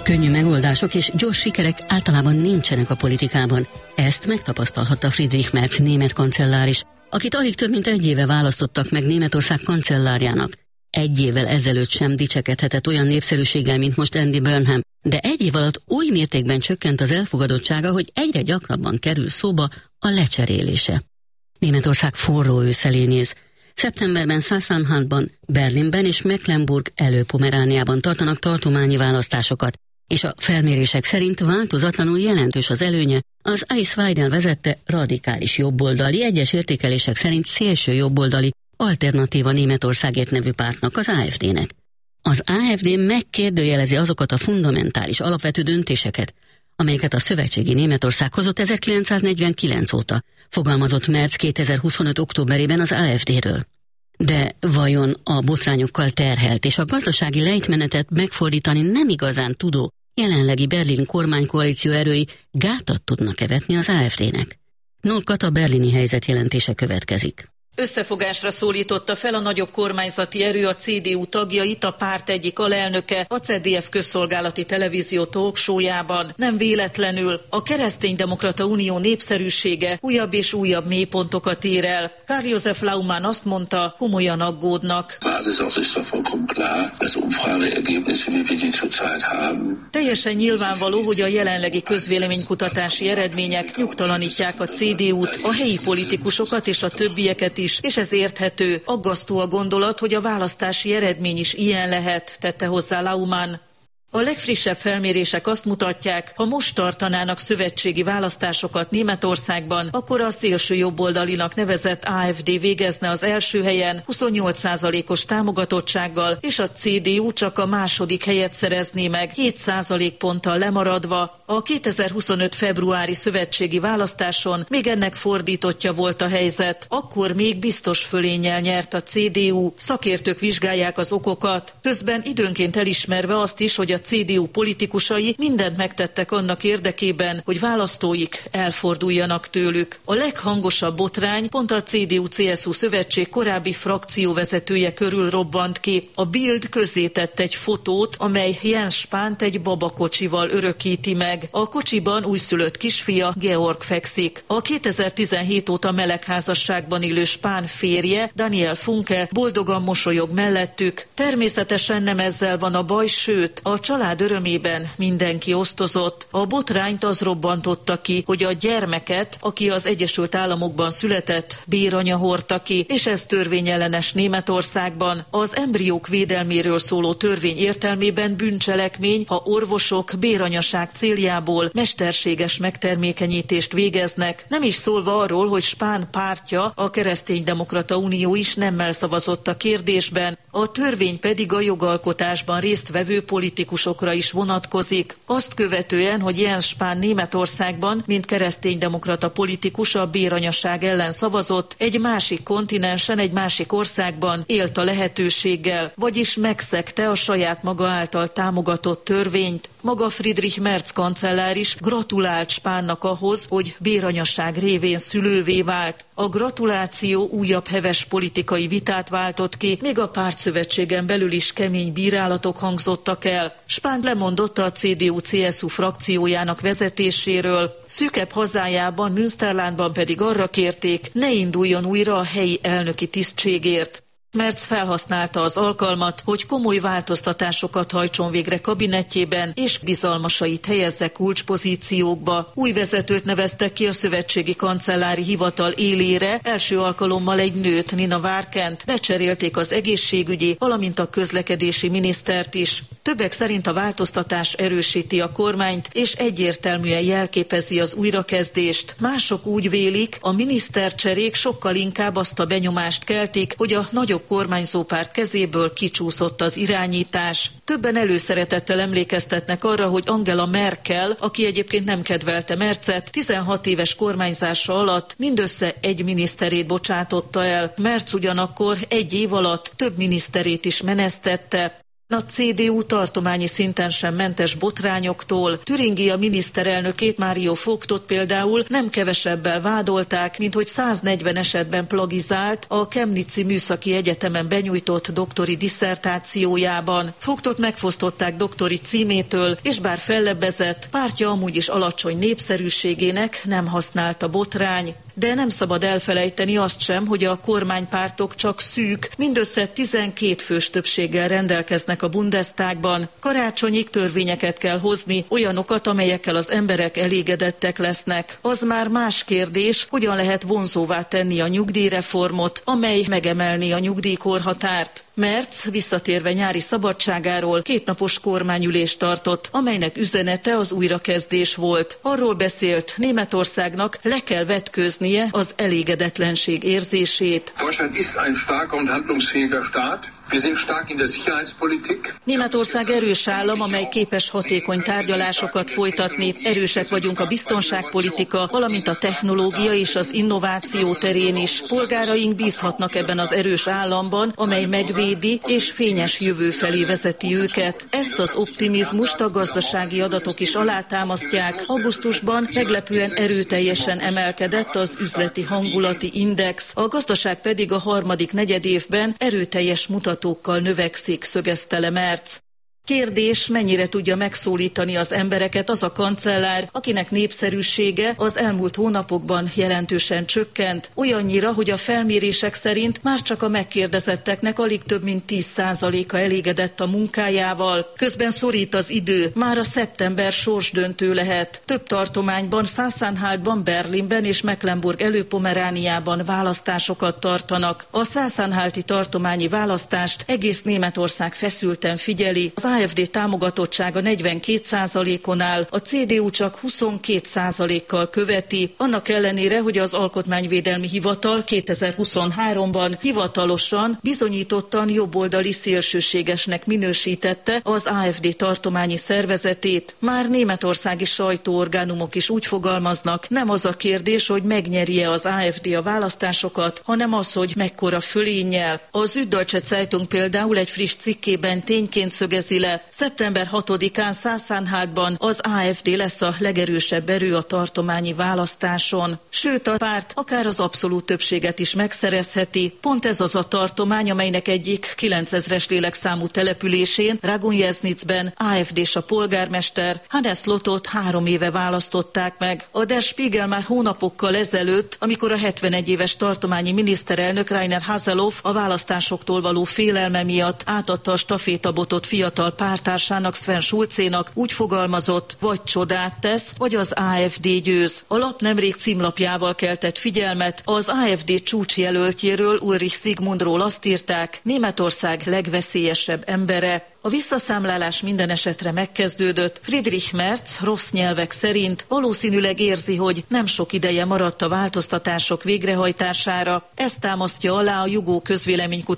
Könnyű megoldások és gyors sikerek általában nincsenek a politikában. Ezt megtapasztalhatta Friedrich Merz német kancellár is, akit alig több mint 1 éve választottak meg Németország kancellárjának. 1 évvel ezelőtt sem dicsekedhetett olyan népszerűséggel, mint most Andy Burnham, de 1 év alatt oly mértékben csökkent az elfogadottsága, hogy egyre gyakrabban kerül szóba a lecserélése. Németország forró ősz elé néz. Szeptemberben Sachsen-Anhaltban, Berlinben és Mecklenburg-Előpomerániában tartanak tartományi választásokat, és a felmérések szerint változatlanul jelentős az előnye az Alice Weidel vezette radikális jobboldali, egyes értékelések szerint szélső jobboldali Alternatíva Németországért nevű pártnak, az AfD-nek. Az AfD megkérdőjelezi azokat a fundamentális alapvető döntéseket, amelyeket a szövetségi Németország hozott 1949 óta, fogalmazott Merz 2025. októberében az AfD-ről. De vajon a botrányokkal terhelt és a gazdasági lejtmenetet megfordítani nem igazán tudó jelenlegi berlini kormánykoalíció erői gátat tudnak-e vetni az AfD-nek? Nolkat a berlini helyzet jelentése következik. Összefogásra szólította fel a nagyobb kormányzati erő a CDU tagjait, a párt egyik alelnöke a ZDF közszolgálati televízió talkshowjában. Nem véletlenül a Kereszténydemokrata Unió népszerűsége újabb és újabb mélypontokat ér el. Karl Josef Laumann azt mondta, komolyan aggódnak. Teljesen nyilvánvaló, hogy a jelenlegi közvéleménykutatási eredmények nyugtalanítják a CDU-t, a helyi politikusokat és a többieket is, és ez érthető. Aggasztó a gondolat, hogy a választási eredmény is ilyen lehet, tette hozzá Laumann. A legfrissebb felmérések azt mutatják, ha most tartanának szövetségi választásokat Németországban, akkor a szélső jobboldalinak nevezett AfD végezne az első helyen 28%-os támogatottsággal, és a CDU csak a második helyet szerezné meg 7% ponttal lemaradva. A 2025. februári szövetségi választáson még ennek fordítottja volt a helyzet. Akkor még biztos fölénnyel nyert a CDU. Szakértők vizsgálják az okokat, közben időnként elismerve azt is, hogy a CDU politikusai mindent megtettek annak érdekében, hogy választóik elforduljanak tőlük. A leghangosabb botrány pont a CDU-CSU szövetség korábbi frakcióvezetője körül robbant ki. A Bild közzétett egy fotót, amely Jens Spahnt egy babakocsival örökíti meg. A kocsiban újszülött kisfia Georg fekszik. A 2017 óta melegházasságban élő Spahn férje, Daniel Funke boldogan mosolyog mellettük. Természetesen nem ezzel van a baj, sőt, a család örömében mindenki osztozott. A botrányt az robbantotta ki, hogy a gyermeket, aki az Egyesült Államokban született, béranya hordta ki, és ez törvényellenes Németországban. Az embriók védelméről szóló törvény értelmében bűncselekmény, ha orvosok béranyaság céljából mesterséges megtermékenyítést végeznek. Nem is szólva arról, hogy Spahn pártja, a Kereszténydemokrata Unió is nemmel szavazott a kérdésben, a törvény pedig a jogalkotásban résztvevő politikusokra is vonatkozik. Azt követően, hogy Jens Spahn Németországban, mint kereszténydemokrata politikus a béranyaság ellen szavazott, egy másik kontinensen, egy másik országban élt a lehetőséggel, vagyis megszegte a saját maga által támogatott törvényt. Maga Friedrich Merz kancellár is gratulált Spahnnak ahhoz, hogy béranyaság révén szülővé vált. A gratuláció újabb heves politikai vitát váltott ki, még a pártszövetségen belül is kemény bírálatok hangzottak el. Spahn lemondott a CDU-CSU frakciójának vezetéséről. Szűkebb hazájában, Münsterlandban pedig arra kérték, ne induljon újra a helyi elnöki tisztségért. Merz felhasználta az alkalmat, hogy komoly változtatásokat hajtson végre kabinettjében, és bizalmasait helyezze kulcspozíciókba. Új vezetőt neveztek ki a szövetségi kancellári hivatal élére, első alkalommal egy nőt, Nina Warkent, becserélték az egészségügyi, valamint a közlekedési minisztert is. Többek szerint a változtatás erősíti a kormányt, és egyértelműen jelképezi az újrakezdést. Mások úgy vélik, a minisztercserék sokkal inkább azt a benyomást keltik, hogy a nagyobb kormányzópárt kezéből kicsúszott az irányítás. Többen előszeretettel emlékeztetnek arra, hogy Angela Merkel, aki egyébként nem kedvelte Merzet, 16 éves kormányzása alatt mindössze egy miniszterét bocsátotta el. Merz ugyanakkor egy év alatt több miniszterét is menesztette. A CDU tartományi szinten sem mentes botrányoktól. Türingia miniszterelnökét, Mario Vogtot például nem kevesebbel vádolták, mint hogy 140 esetben plagizált a Chemnitzi Műszaki Egyetemen benyújtott doktori disszertációjában. Vogtot megfosztották doktori címétől, és bár fellebbezett, pártja amúgy is alacsony népszerűségének nem használt a botrány. De nem szabad elfelejteni azt sem, hogy a kormánypártok csak szűk, mindössze 12 fős többséggel rendelkeznek a Bundestagban. Karácsonyig törvényeket kell hozni, olyanokat, amelyekkel az emberek elégedettek lesznek. Az már más kérdés, hogyan lehet vonzóvá tenni a nyugdíjreformot, amely megemelné a nyugdíjkorhatárt. Merz visszatérve nyári szabadságáról 2 napos kormányülést tartott, amelynek üzenete az újrakezdés volt. Arról beszélt, Németországnak le kell vetkőznie az elégedetlenség érzését. Deutschland ist ein starker und handlungsfähiger Staat. Wir sind stark in der Sicherheitspolitik. Németország erős állam, amely képes hatékony tárgyalásokat folytatni. Erősek vagyunk a biztonságpolitika, valamint a technológia és az innováció terén is. Polgáraink bízhatnak ebben az erős államban, amely megvédi és fényes jövő felé vezeti őket. Ezt az optimizmust a gazdasági adatok is alátámasztják. Augusztusban meglepően erőteljesen emelkedett az üzleti hangulati index, a gazdaság pedig a harmadik negyedévben erőteljes mutatókkal növekszik, szögezte le Merz. Kérdés, mennyire tudja megszólítani az embereket az a kancellár, akinek népszerűsége az elmúlt hónapokban jelentősen csökkent, olyannyira, hogy a felmérések szerint már csak a megkérdezetteknek alig több mint 10%-a elégedett a munkájával. Közben szorít az idő, már a szeptember sorsdöntő lehet. Több tartományban, Sachsen-Anhaltban, Berlinben és Mecklenburg-Előpomerániában választásokat tartanak. A Sachsen-Anhalti tartományi választást egész Németország feszülten figyeli. Az AfD támogatottsága 42%-on áll, a CDU csak 22%-kal követi, annak ellenére, hogy az Alkotmányvédelmi Hivatal 2023-ban hivatalosan bizonyítottan jobboldali szélsőségesnek minősítette az AfD tartományi szervezetét. Már németországi sajtóorgánumok is úgy fogalmaznak, nem az a kérdés, hogy megnyeri-e az AfD a választásokat, hanem az, hogy mekkora fölénnyel. Az Süddeutsche Zeitung például egy friss cikkében tényként szögezi le, szeptember 6-án Sachsen-Anhaltban az AfD lesz a legerősebb erő a tartományi választáson. Sőt, a párt akár az abszolút többséget is megszerezheti. Pont ez az a tartomány, amelynek egyik 9000-es lélekszámú településén, Ragunjeznicben AfD-s a polgármester, Hannes Lottot 3 éve választották meg. A Der Spiegel már hónapokkal ezelőtt, amikor a 71 éves tartományi miniszterelnök Rainer Haseloff a választásoktól való félelme miatt átadta a stafétabotot fiatal pártársának, Sven Schulzénak, úgy fogalmazott, vagy csodát tesz, vagy az AfD győz. A lap nemrég címlapjával keltett figyelmet, az AfD csúcsjelöltjéről, Ulrich Zsigmundról azt írták, Németország legveszélyesebb embere. A visszaszámlálás minden esetre megkezdődött. Friedrich Merz rossz nyelvek szerint valószínűleg érzi, hogy nem sok ideje maradt a változtatások végrehajtására. Ezt támasztja alá a Jugó közvéleménykutatás